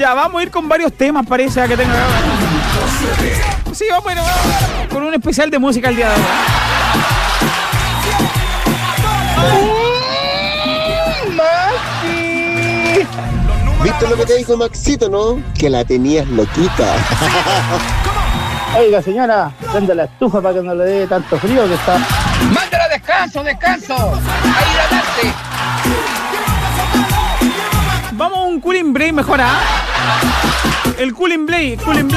Ya, vamos a ir con varios temas, parece que tengo. Sí, vamos a ir con un especial de música el día de hoy. ¡Maxi! ¿Viste lo que te dijo Maxito, no? Que la tenías loquita. Oiga, señora, prende la estufa para que no le dé tanto frío que está. ¡Mándala descanso! ¡A hidratarse! Vamos a un cooling break mejor, ¿ah? El cooling break.